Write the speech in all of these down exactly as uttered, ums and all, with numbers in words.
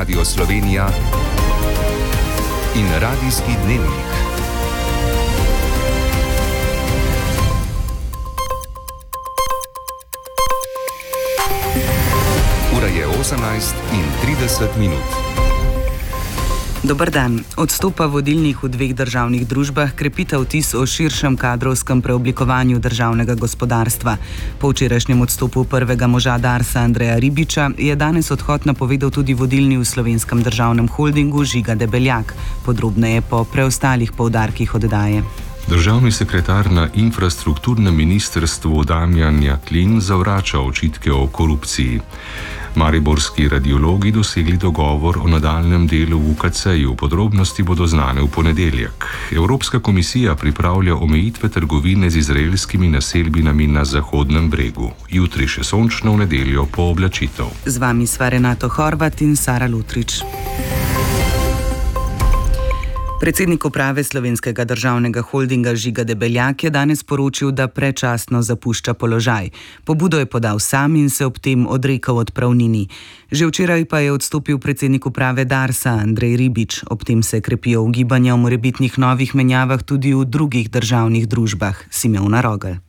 Radio Slovenija in Radijski dnevnik. Ura je osemnajst in trideset minut. Dober dan. Odstopa vodilnih v dveh državnih družbah krepita vtis o širšem kadrovskem preoblikovanju državnega gospodarstva. Po včerajšnjem odstopu prvega moža Darsa Andreja Ribiča je danes odhod napovedal tudi vodilni v Slovenskem državnem holdingu Žiga Debeljak. Podrobneje po preostalih poudarkih oddaje. Državni sekretar na infrastrukturnem ministrstvu Damjan Jaklin zavrača očitke o korupciji. Mariborski radiologi dosegli dogovor o nadaljnjem delu v U K C-ju. Podrobnosti bodo znane v ponedeljek. Evropska komisija pripravlja omejitve trgovine z izraelskimi naselbinami na Zahodnem bregu. Jutri še sončno, v nedeljo pooblačitev. Z vami sva Renato Horvat in Sara Lutrič. Predsednik uprave Slovenskega državnega holdinga Žiga Debeljak je danes poročil, da predčasno zapušča položaj. Pobudo je podal sam in se ob tem odrekal odpravnini. Že včeraj pa je odstopil predsednik uprave Darsa Andrej Ribič. Ob tem se krepijo ugibanja o morebitnih novih menjavah tudi v drugih državnih družbah. Simevna Rogelj.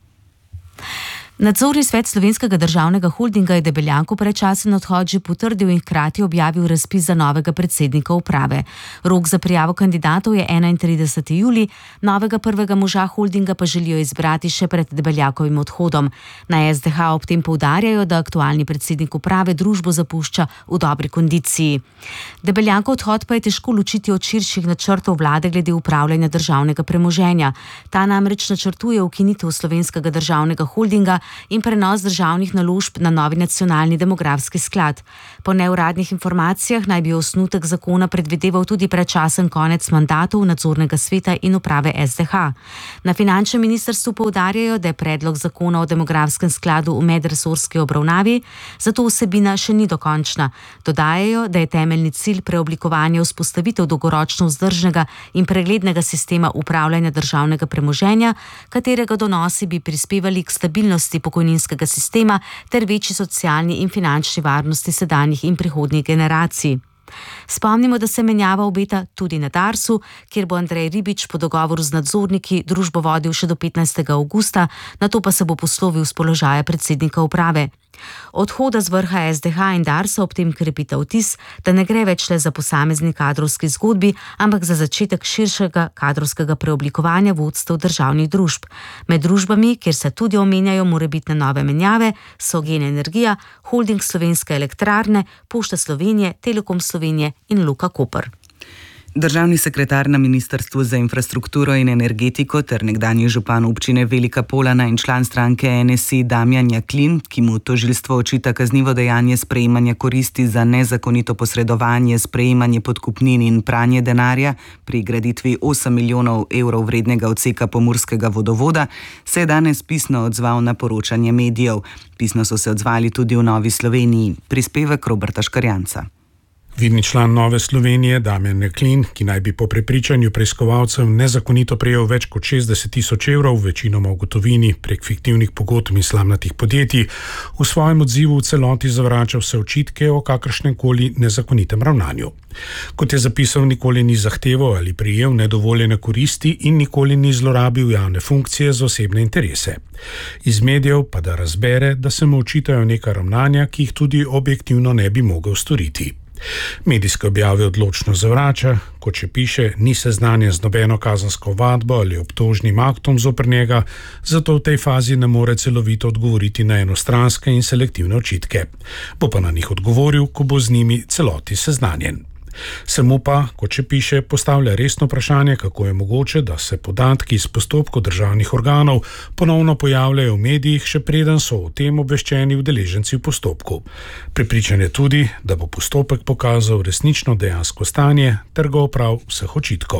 Nadzorni svet Slovenskega državnega holdinga je Debeljaku predčasen odhod že potrdil in hkrati objavil razpis za novega predsednika uprave. Rok za prijavo kandidatov je enaintrideseti julij, novega prvega moža holdinga pa želijo izbrati še pred Debeljakovim odhodom. Na S D H ob tem poudarjajo, da aktualni predsednik uprave družbo zapušča v dobri kondiciji. Debeljakov odhod pa je težko ločiti od širših načrtov vlade glede upravljanja državnega premoženja. Ta namreč načrtuje ukinitev Slovenskega državnega holdinga in prenos državnih naložb na novi nacionalni demografski sklad. Po neuradnih informacijah naj bi osnutek zakona predvideval tudi predčasen konec mandatov nadzornega sveta in uprave S D H. Na finančnem ministrstvu poudarjajo, da je predlog zakona o demografskem skladu v medresorski obravnavi, zato vsebina še ni dokončna. Dodajajo, da je temeljni cilj preoblikovanja vzpostavitev dolgoročno vzdržnega in preglednega sistema upravljanja državnega premoženja, katerega donosi bi prispevali k stabilnosti pokojninskega sistema ter večji socialni in finančni varnosti sedanjih in prihodnjih generacij. Spomnimo, da se menjava obeta tudi na Darsu, kjer bo Andrej Ribič po dogovoru z nadzorniki družbo vodil še do petnajstega avgusta, nato pa se bo poslovil z položaja predsednika uprave. Odhoda z vrha S D H in Darsa ob tem krepita vtis, da ne gre več le za posamezni kadrovski zgodbi, ampak za začetek širšega kadrovskega preoblikovanja vodstev državnih družb. Med družbami, kjer se tudi omenjajo morebitne nove menjave, so Gen Energija, Holding Slovenske elektrarne, Pošta Slovenije, Telekom Slovenije in Luka Koper. Državni sekretar na Ministrstvu za infrastrukturo in energetiko ter nekdanji župan občine Velika Polana in član stranke N S I Damjan Jaklin, ki mu tožilstvo očita kaznivo dejanje sprejemanja koristi za nezakonito posredovanje, sprejemanje podkupnin in pranje denarja pri graditvi osem milijonov evrov vrednega odseka pomurskega vodovoda, se je danes pisno odzval na poročanje medijev. Pisno so se odzvali tudi v Novi Sloveniji. Prispevek Roberta Škarjanca. Vidni član Nove Slovenije Damjan Jaklin, ki naj bi po prepričanju preiskovalcev nezakonito prejel več kot šestdeset tisoč evrov, večinoma v gotovini prek fiktivnih pogodb in slamnatih podjetij, v svojem odzivu v celoti zavrača vse očitke o kakršnemkoli nezakonitem ravnanju. Kot je zapisal, nikoli ni zahteval ali prejel nedovoljene koristi in nikoli ni zlorabil javne funkcije za osebne interese. Iz medijev pa da razbere, da se mu očitajo neka ravnanja, ki jih tudi objektivno ne bi mogel storiti. Medijske objave odločno zavrača, kot še piše, ni seznanjen z nobeno kazensko ovadbo ali obtožnim aktom zoper njega, zato v tej fazi ne more celovito odgovoriti na enostranske in selektivne očitke. Bo pa na njih odgovoril, ko bo z njimi celoti seznanjen. Se mu pa, kot še piše, postavlja resno vprašanje, kako je mogoče, da se podatki iz postopkov državnih organov ponovno pojavljajo v medijih, še preden so o tem obveščeni udeleženci v postopku. Prepričan je tudi, da bo postopek pokazal resnično dejansko stanje ter ga oprav vseh očitkov.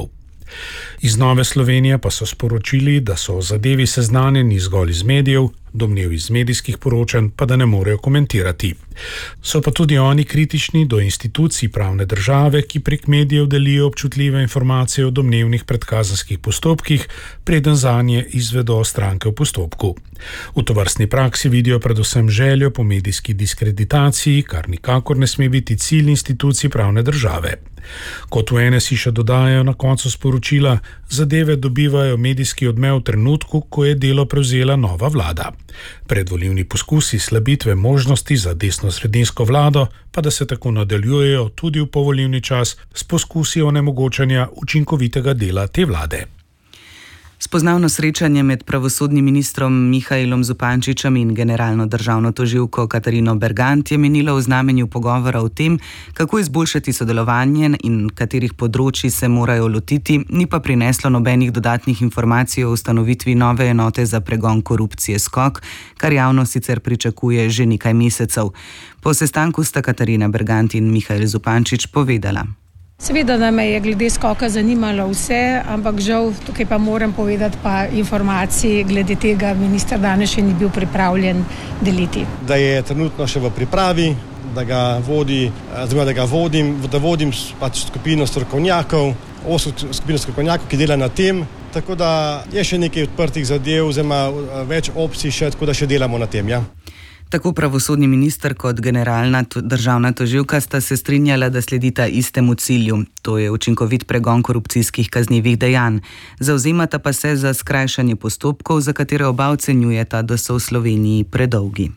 Iz Nove Slovenije pa so sporočili, da so o zadevi seznanjeni zgolj iz medijev, domnev iz medijskih poročanj pa da ne morejo komentirati. So pa tudi oni kritični do institucij pravne države, ki prek medijev delijo občutljive informacije o domnevnih predkazenskih postopkih, preden zanje izvedo stranke v postopku. V tovrstni praksi vidijo predvsem željo po medijski diskreditaciji, kar nikakor ne sme biti cilj institucij pravne države. Kot v N S I še dodajajo na koncu sporočila, zadeve dobivajo medijski odmev v trenutku, ko je delo prevzela nova vlada. Predvolilni poskusi slabitve možnosti za desno-sredinsko vlado pa da se tako nadaljujejo tudi v povolilni čas s poskusi onemogočanja učinkovitega dela te vlade. Spoznavno srečanje med pravosodnim ministrom Mihajlom Zupančičem in generalno državno tožilko Katarino Bergant je menilo v znamenju pogovora o tem, kako izboljšati sodelovanje in katerih področji se morajo lotiti, ni pa prineslo nobenih dodatnih informacij o ustanovitvi nove enote za pregon korupcije Skok, kar javnost sicer pričakuje že nekaj mesecev. Po sestanku sta Katarina Bergant in Mihajl Zupančič povedala. Seveda, da me je glede Skoka zanimalo vse, ampak žal tukaj pa moram povedati pa informacij glede tega minister danes še ni bil pripravljen deliti. Da je trenutno še v pripravi, da ga vodi, da ga vodim, da vodim pač skupino strokovnjakov, osem skupino strokovnjakov, ki dela na tem, tako da je še nekaj odprtih zadev, oziroma več opcij še, tako da še delamo na tem, ja. Tako pravosodni minister kot generalna državna tožilka sta se strinjala, da sledita istemu cilju, to je učinkovit pregon korupcijskih kaznivih dejanj. Zavzemata pa se za skrajšanje postopkov, za katere oba ocenjujeta, da so v Sloveniji predolgi.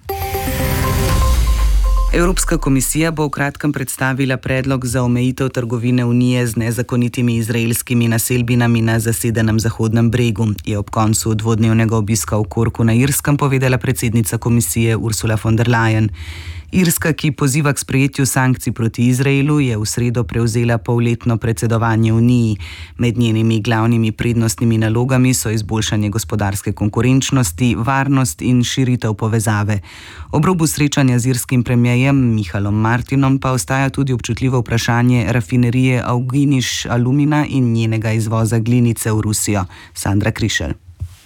Evropska komisija bo v kratkem predstavila predlog za omejitev trgovine Unije z nezakonitimi izraelskimi naselbinami na zasedenem Zahodnem bregu, je ob koncu dvodnevnega obiska v Corku na Irskem povedala predsednica komisije Ursula von der Leyen. Irska, ki poziva k sprejetju sankcij proti Izraelu, je v sredo prevzela polletno predsedovanje Uniji. Med njenimi glavnimi prednostnimi nalogami so izboljšanje gospodarske konkurenčnosti, varnost in širitev povezave. Ob robu srečanja z irskim premierjem Michaelom Martinom pa ostaja tudi občutljivo vprašanje rafinerije Auginiš Alumina in njenega izvoza glinice v Rusijo. Sandra Krišelj.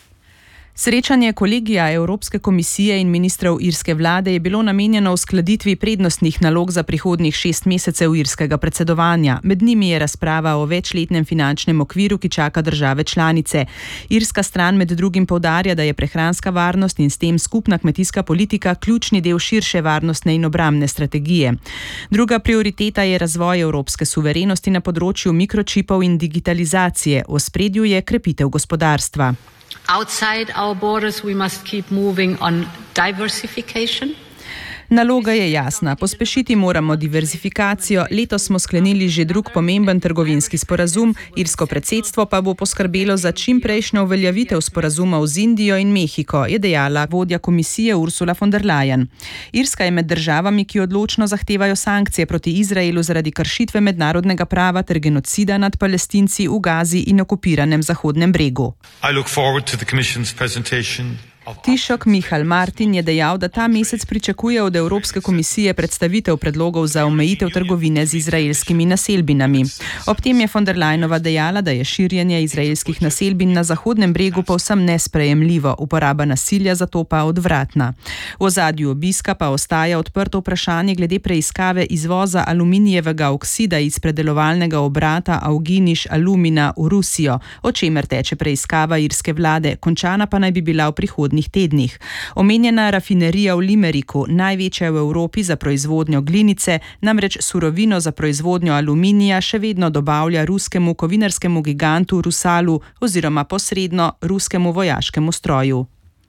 Srečanje kolegija Evropske komisije in ministrov irske vlade je bilo namenjeno uskladitvi prednostnih nalog za prihodnjih šest mesecev irskega predsedovanja. Med njimi je razprava o večletnem finančnem okviru, ki čaka države članice. Irska stran med drugim poudarja, da je prehranska varnost in s tem skupna kmetijska politika ključni del širše varnostne in obrambne strategije. Druga prioriteta je razvoj evropske suverenosti na področju mikročipov in digitalizacije. V ospredju je krepitev gospodarstva. Outside our borders, we must keep moving on diversification. Naloga je jasna. Pospešiti moramo diverzifikacijo. Letos smo sklenili že drug pomemben trgovinski sporazum, irsko predsedstvo pa bo poskrbelo za čimprejšnjo uveljavitev sporazumov z Indijo in Mehiko, je dejala vodja komisije Ursula von der Leyen. Irska je med državami, ki odločno zahtevajo sankcije proti Izraelu zaradi kršitve mednarodnega prava ter genocida nad Palestinci v Gazi in okupiranem Zahodnem bregu. I look forward to the Commission's presentation. Tišok Michael Martin je dejal, da ta mesec pričakuje od Evropske komisije predstavitev predlogov za omejitev trgovine z izraelskimi naselbinami. Ob tem je von der Leyenova dejala, da je širjenje izraelskih naselbin na Zahodnem bregu povsem nesprejemljivo, uporaba nasilja zato pa odvratna. V ozadju obiska pa ostaja odprto vprašanje glede preiskave izvoza aluminijevega oksida iz predelovalnega obrata Auginiš Alumina v Rusijo, o čemer teče preiskava irske vlade, končana pa naj bi bila v prihodnji tednih. Omenjena rafinerija v Limeriku, največja v Evropi za proizvodnjo glinice, namreč surovino za proizvodnjo aluminija še vedno dobavlja ruskemu kovinarskemu gigantu Rusalu oziroma posredno ruskemu vojaškemu stroju.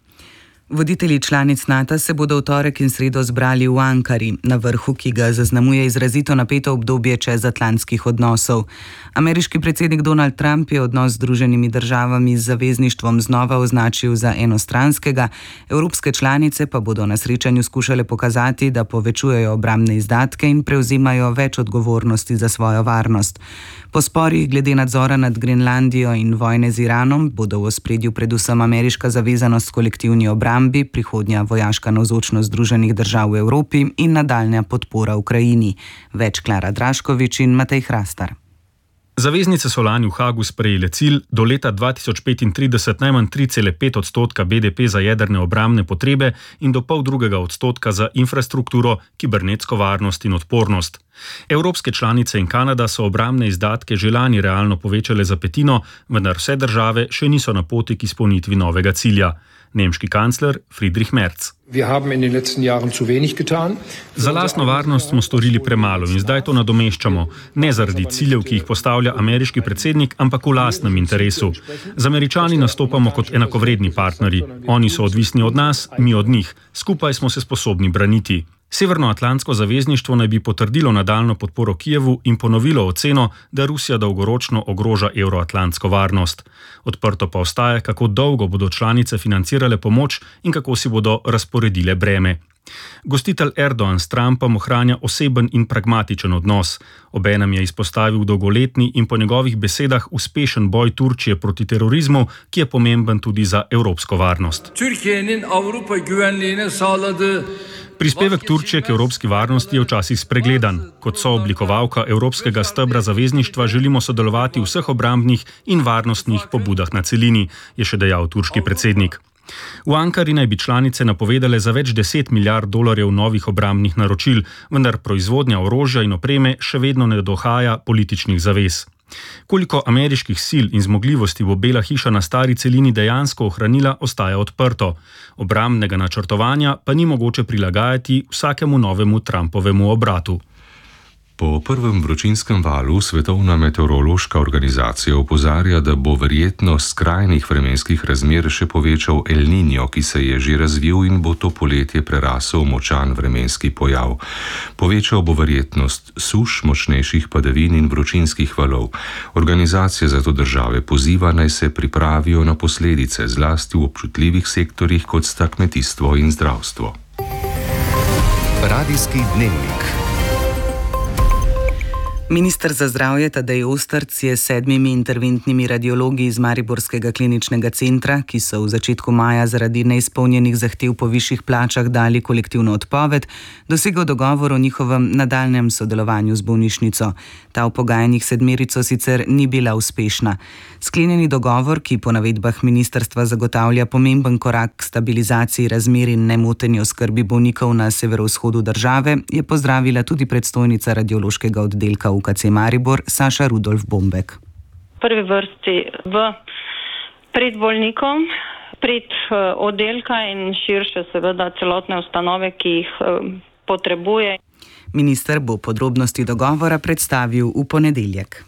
Voditelji članic NATO se bodo v torek in sredo zbrali v Ankari, na vrhu, ki ga zaznamuje izrazito napeto obdobje čezatlantskih odnosov. Ameriški predsednik Donald Trump je odnos z Združenimi državami z zavezništvom znova označil za enostranskega, evropske članice pa bodo na srečanju skušale pokazati, da povečujejo obrambne izdatke in prevzemajo več odgovornosti za svojo varnost. Po sporih glede nadzora nad Grenlandijo in vojne z Iranom bodo v ospredju predvsem ameriška zavezanost kolektivni obrambi, prihodnja vojaška navzočnost Združenih držav v Evropi in nadaljnja podpora Ukrajini. Več Klara Draškovič in Matej Hrastar. Zaveznice so lani v Hagu sprejele cilj do leta dva tisoč petintrideset najmanj tri cele pet odstotka B D P za jedrne obrambne potrebe in do pol drugega odstotka za infrastrukturo, kibernetsko varnost in odpornost. Evropske članice in Kanada so obrambne izdatke že lani realno povečale za petino, vendar vse države še niso na poti k izpolnitvi novega cilja. Nemški kancler Friedrich Merz. Za lastno varnost smo storili premalo in zdaj to nadomeščamo. Ne zaradi ciljev, ki jih postavlja ameriški predsednik, ampak v lastnem interesu. Z Američani nastopamo kot enakovredni partnerji. Oni so odvisni od nas, mi od njih. Skupaj smo se sposobni braniti. Severnoatlantsko zavezništvo naj bi potrdilo nadaljno podporo Kijevu in ponovilo oceno, da Rusija dolgoročno ogroža evroatlantsko varnost. Odprto pa ostaja, kako dolgo bodo članice financirale pomoč in kako si bodo razporedile breme. Gostitelj Erdogan s Trumpom ohranja oseben in pragmatičen odnos. Obenem je izpostavil dolgoletni in po njegovih besedah uspešen boj Turčije proti terorizmu, ki je pomemben tudi za evropsko varnost. Prispevek Turčije k evropski varnosti je včasih spregledan. Kot sooblikovalka evropskega stebra zavezništva želimo sodelovati v vseh obrambnih in varnostnih pobudah na celini, je še dejal turški predsednik. V Ankari naj bi članice napovedale za več deset milijard dolarjev novih obrambnih naročil, vendar proizvodnja orožja in opreme še vedno ne dohaja političnih zavez. Koliko ameriških sil in zmogljivosti bo Bela hiša na stari celini dejansko ohranila, ostaja odprto. Obrambnega načrtovanja pa ni mogoče prilagajati vsakemu novemu Trumpovemu obratu. Po prvem vročinskem valu Svetovna meteorološka organizacija opozarja, da bo verjetnost skrajnih vremenskih razmer še povečal El Niño, ki se je že razvil in bo to poletje prerasel močan vremenski pojav. Povečal bo verjetnost suš, močnejših padavin in vročinskih valov. Organizacija zato države poziva, naj se pripravijo na posledice, zlasti v občutljivih sektorjih, kot sta kmetijstvo in zdravstvo. Radijski dnevnik. Minister za zdravje Tadej Ostrc je s sedmimi interventnimi radiologi iz Mariborskega kliničnega centra, ki so v začetku maja zaradi neizpolnjenih zahtev po višjih plačah dali kolektivno odpoved, dosegel dogovor o njihovem nadaljnjem sodelovanju z bolnišnico. Ta v pogajanjih sedmerico sicer ni bila uspešna. Sklenjeni dogovor, ki po navedbah ministrstva zagotavlja pomemben korak k stabilizaciji razmer in nemoteni oskrbi bolnikov na severovzhodu države, je pozdravila tudi predstojnica radiološkega oddelka U K C Maribor Saša Rudolf Bombek. V prvi vrsti v pred bolnikom, pred oddelka in širše seveda celotne ustanove, ki jih potrebuje. Minister bo podrobnosti dogovora predstavil v ponedeljek.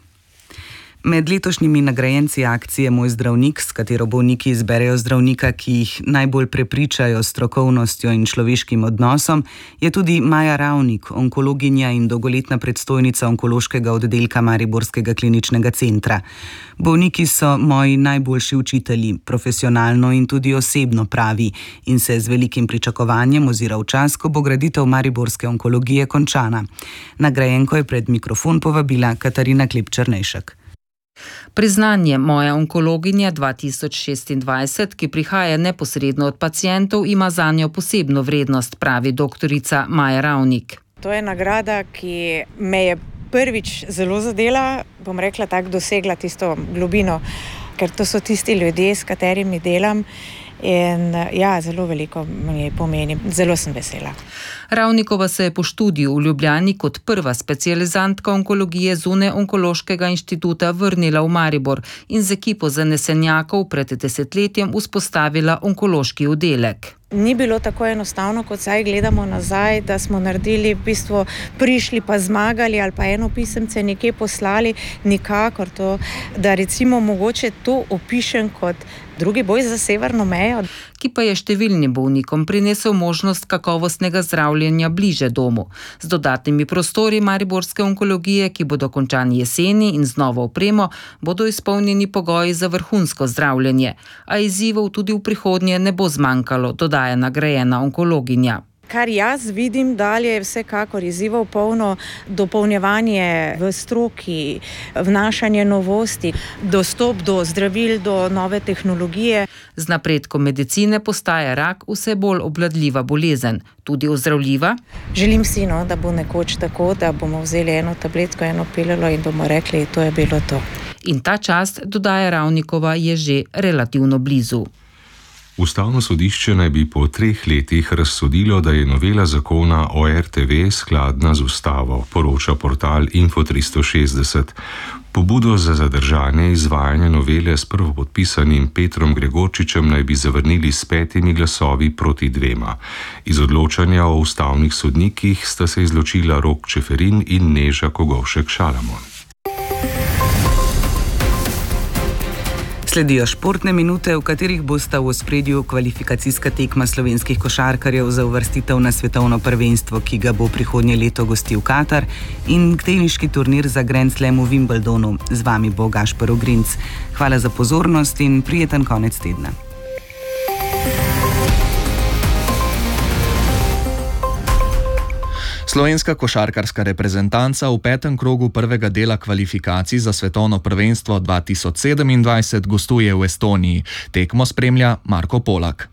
Med letošnjimi nagrajenci akcije Moj zdravnik, s katero bolniki izberejo zdravnika, ki jih najbolj prepričajo s strokovnostjo in človeškim odnosom, je tudi Maja Ravnik, onkologinja in dolgoletna predstojnica onkološkega oddelka Mariborskega kliničnega centra. Bolniki so moji najboljši učitelji, profesionalno in tudi osebno pravi, in se z velikim pričakovanjem ozira v čas, ko bo graditev mariborske onkologije končana. Nagrajenko je pred mikrofon povabila Katarina Klep-Črnejšek. Priznanje Moja onkologinja dva tisoč šestindvajset, ki prihaja neposredno od pacientov, ima zanjo posebno vrednost, pravi doktorica Maja Ravnik. To je nagrada, ki me je prvič zelo zadela, bom rekla tako, dosegla tisto globino, ker to so tisti ljudje, s katerimi delam. In ja, zelo veliko mi pomeni, zelo sem vesela. Ravnikova se je po študiju v Ljubljani kot prva specializantka onkologije zunaj Onkološkega inštituta vrnila v Maribor in z ekipo zanesenjakov pred desetletjem vzpostavila onkološki oddelek. Ni bilo tako enostavno, kot zdaj gledamo nazaj, da smo naredili, v bistvu prišli pa zmagali ali pa eno pisemce nekje poslali, nikakor to, da recimo mogoče to opišem kot drugi boj za severno mejo. Ki pa je številnim bolnikom prinesel možnost kakovostnega zdravljenja bliže domu. Z dodatnimi prostori mariborske onkologije, ki bodo končani jeseni in z novo opremo, bodo izpolnjeni pogoji za vrhunsko zdravljenje, a izzivov tudi v prihodnje ne bo zmanjkalo, dodaja nagrajena onkologinja. Kar jaz vidim dalje, je vsekakor izzivov polno dopolnjevanje v stroki, vnašanje novosti, dostop do zdravil, do nove tehnologije. Z napredkom medicine postaja rak vse bolj obvladljiva bolezen, tudi ozdravljiva. Želim si, no, da bo nekoč tako, da bomo vzeli eno tabletko, eno pilolo in bomo rekli, to je bilo to. In ta čas, dodaja Ravnikova, je že relativno blizu. Ustavno sodišče naj bi po treh letih razsodilo, da je novela zakona o R T V skladna z ustavo, poroča portal Info tristo šestdeset. Pobudo za zadržanje izvajanja novele s prvopodpisanim Petrom Gregorčičem naj bi zavrnili s petimi glasovi proti dvema. Iz odločanja o ustavnih sodnikih sta se izločila Rok Čeferin in Neža Kogovšek Šalamon. Sledijo športne minute, v katerih bosta v ospredju kvalifikacijska tekma slovenskih košarkarjev za uvrstitev na svetovno prvenstvo, ki ga bo prihodnje leto gostil Katar, in teniški turnir za Grand Slam v Wimbledonu. Z vami bo Gašper Ogrinc. Hvala za pozornost in prijeten konec tedna. Slovenska košarkarska reprezentanca v petem krogu prvega dela kvalifikacij za svetovno prvenstvo dva tisoč sedemindvajset gostuje v Estoniji. Tekmo spremlja Marko Polak.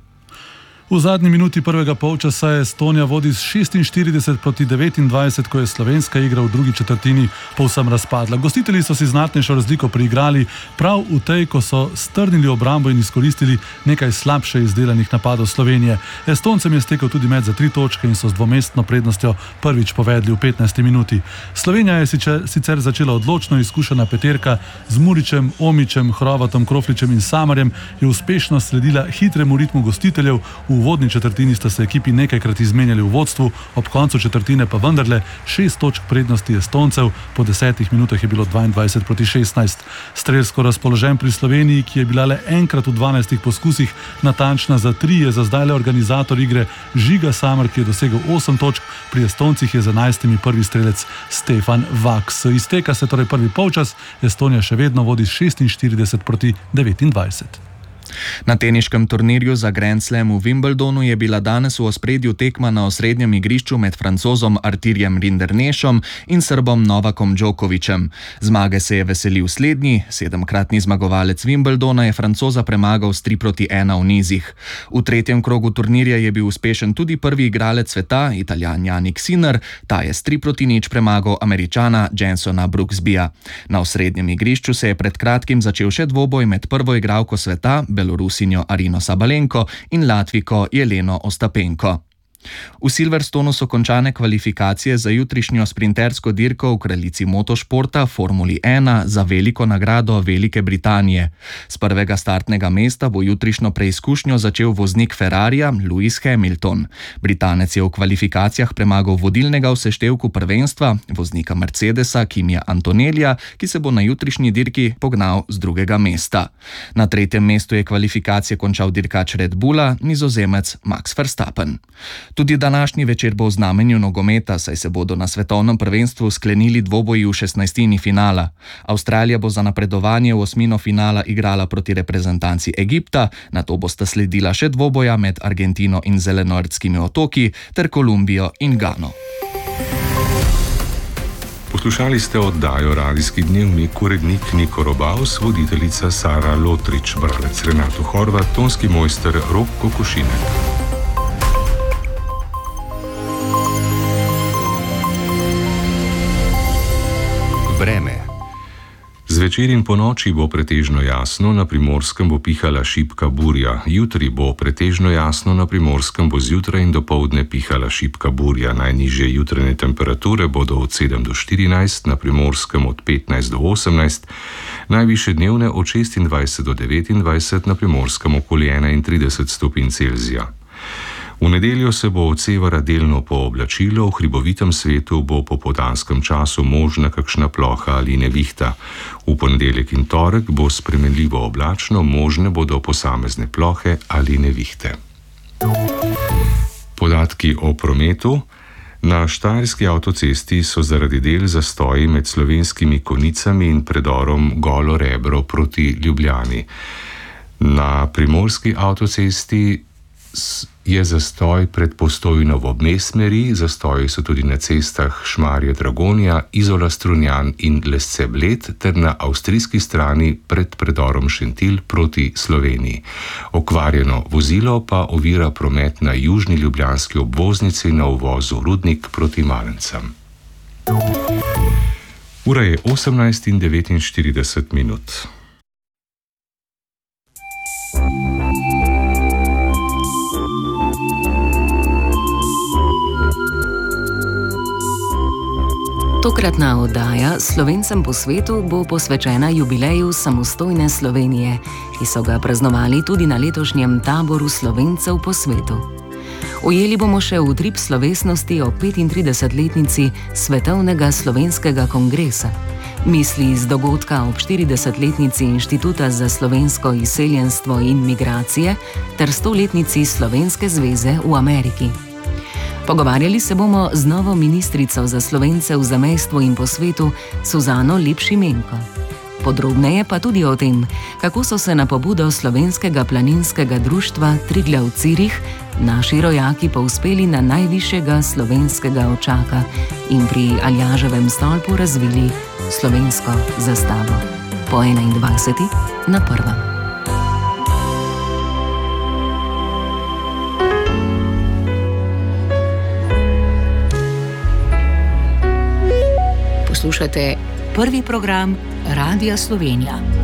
V zadnji minuti prvega polčasa je Estonija vodi s šestinštirideset proti devetindvajset, ko je slovenska igra v drugi četrtini povsem razpadla. Gostitelji so si znatnejšo razliko priigrali prav v tej, ko so strnili obrambo in izkoristili nekaj slabše izdelanih napadov Slovenije. Estoncem je stekel tudi met za tri točke in so z dvomestno prednostjo prvič povedli v petnajsti minuti. Slovenija je sicer začela odločno, izkušena peterka z Muričem, Omičem, Hrovatom, Krofličem in Samarjem je uspešno sledila hitremu ritmu gostiteljev. V uvodni četrtini sta se ekipi nekajkrat izmenjali v vodstvu, ob koncu četrtine pa vendarle šest točk prednosti Estoncev, po desetih minutah je bilo dvaindvajset proti šestnajst. Strelsko razpoložen pri Sloveniji, ki je bila le enkrat v dvanajstih poskusih natančna za tri, je za zdaj le organizator igre Žiga Samar, ki je dosegel osem točk, pri Estoncih je z enajstimi prvi strelec Stefan Vaks. Izteka se torej prvi polčas, Estonija še vedno vodi šestinštirideset proti devetindvajset. Na teniškem turnirju za Grand Slam v Wimbledonu je bila danes v ospredju tekma na osrednjem igrišču med Francozom Artirjem Rindernešom in Srbom Novakom Djokovičem. Zmage se je veselil slednji, sedemkratni zmagovalec Wimbledona je Francoza premagal s tri proti ena v nizih. V tretjem krogu turnirja je bil uspešen tudi prvi igralec sveta, Italijan Jannik Sinner, ta je s tri proti nič premagal Američana Jensona Brooksbyja. Na osrednjem igrišču se je pred kratkim začel še dvoboj med prvo igralko sveta, Belorusinjo Arino Sabalenko in Latvijko Jeleno Ostapenko. V Silverstonu so končane kvalifikacije za jutrišnjo sprintersko dirko v kraljici motošporta Formuli ena za veliko nagrado Velike Britanije. Z prvega startnega mesta bo jutrišnjo preizkušnjo začel voznik Ferrarija Lewis Hamilton. Britanec je v kvalifikacijah premagal vodilnega v seštevku prvenstva, voznika Mercedesa Kimija Antonellija, ki se bo na jutrišnji dirki pognal z drugega mesta. Na tretjem mestu je kvalifikacije končal dirkač Red Bulla, Nizozemec Max Verstappen. Tudi današnji večer bo v znamenju nogometa, saj se bodo na svetovnem prvenstvu sklenili dvoboji v šestnajstini finala. Avstralija bo za napredovanje v osmino finala igrala proti reprezentanci Egipta, nato bosta sledila še dvoboja med Argentino in Zelenortskimi otoki ter Kolumbijo in Gano. Poslušali ste oddajo Radijski dnevnik, urednik Niko Robaus, voditeljica Sara Lotrič, bralec Renato Horvat, tonski mojster Rok Kokošinek. Vreme. Zvečer in ponoči bo pretežno jasno, na Primorskem bo pihala šibka burja. Jutri bo pretežno jasno, na Primorskem bo zjutraj in dopoldne pihala šibka burja. Najnižje jutranje temperature bodo od sedem do štirinajst, na Primorskem od petnajst do osemnajst, najvišje dnevne od šestindvajset do devetindvajset, na Primorskem okoli enaintrideset stopinj Celzija. V nedeljo se bo od severa delno pooblačilo, v hribovitem svetu bo po popoldanskem času možna kakšna ploha ali nevihta. V ponedeljek in torek bo spremenljivo oblačno, možne bodo posamezne plohe ali nevihte. Podatki o prometu. Na štajerski avtocesti so zaradi del zastoji med Slovenskimi Konicami in predorom Golo Rebro proti Ljubljani. Na primorski avtocesti je zastoj pred Postojno v obmejni smeri, zastoji so tudi na cestah Šmarje-Dragonja, Izola-Strunjan in Lesce-Bled ter na avstrijski strani pred predorom Šentilj proti Sloveniji. Okvarjeno vozilo pa ovira promet na južni ljubljanski obvoznici na uvozu Rudnik proti Malencem. Ura je osemnajst in devetinštirideset minut. Tokratna oddaja Slovencem po svetu bo posvečena jubileju samostojne Slovenije, ki so ga praznovali tudi na letošnjem taboru Slovencev po svetu. Ujeli bomo še utrip slovesnosti o petintridesetletnici Svetovnega slovenskega kongresa, misli iz dogodka ob štiridesetletnici Inštituta za slovensko izseljenstvo in migracije ter stoletnici Slovenske zveze v Ameriki. Pogovarjali se bomo z novo ministrico za Slovence v zamejstvu in po svetu, Suzano Lep Šimenko. Podrobneje pa tudi o tem, kako so se na pobudo slovenskega planinskega društva Triglav Cirih naši rojaki povzpeli na najvišjega slovenskega očaka in pri Aljaževem stolpu razvili slovensko zastavo. Po enaindvajseti na prvem. Poslušate prvi program Radia Slovenija.